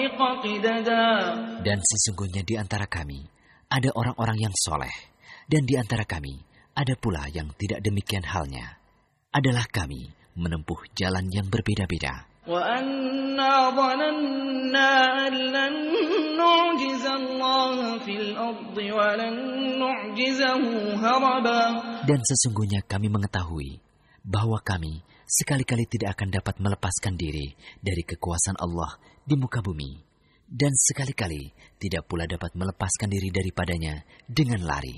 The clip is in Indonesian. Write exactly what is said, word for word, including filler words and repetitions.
Dan sesungguhnya di antara kami ada orang-orang yang soleh, dan di antara kami ada pula yang tidak demikian halnya. Adalah kami menempuh jalan yang berbeda-beda. Dan sesungguhnya kami mengetahui bahwa kami sekali-kali tidak akan dapat melepaskan diri dari kekuasaan Allah di muka bumi, dan sekali-kali tidak pula dapat melepaskan diri daripadanya dengan lari.